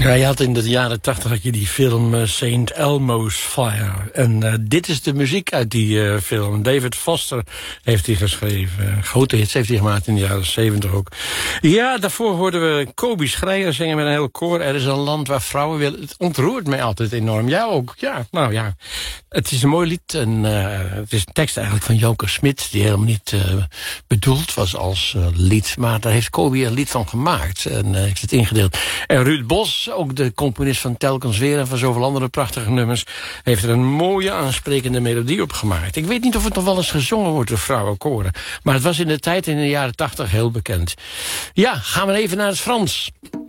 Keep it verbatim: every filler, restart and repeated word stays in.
Ja, je had in de jaren tachtig had je die film uh, Saint Elmo's Fire. En uh, dit is de muziek uit die uh, film. David Foster heeft die geschreven. Grote hits heeft hij gemaakt in de jaren zeventig ook. Ja, daarvoor hoorden we Kobi Schreier zingen met een heel koor. Er is een land waar vrouwen willen. Het ontroert mij altijd enorm. Jij ook. Ja, nou ja. Het is een mooi lied. En uh, het is een tekst eigenlijk van Joke Smit, die helemaal niet uh, bedoeld was als uh, lied. Maar daar heeft Kobi een lied van gemaakt. En uh, heeft het ingedeeld. En Ruud Bos, ook de componist van Telkens Weer en van zoveel andere prachtige nummers, heeft er een mooie aansprekende melodie op gemaakt. Ik weet niet of het nog wel eens gezongen wordt door vrouwenkoren. Maar het was in de tijd in de jaren tachtig heel bekend. Ja, gaan we even naar het Frans.